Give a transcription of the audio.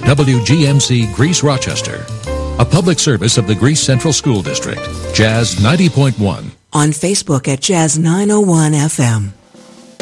WGMC Greece Rochester. A public service of the Greece Central School District. Jazz 90.1. On Facebook at Jazz 901 FM.